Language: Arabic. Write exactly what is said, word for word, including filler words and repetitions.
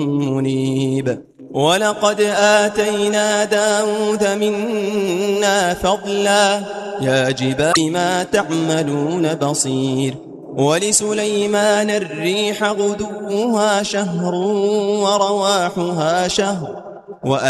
منيب. ولقد آتينا داود منا فضلا يا جبال ما تعملون بصير. ولسليمان الريح غدوها شهر ورواحها شهر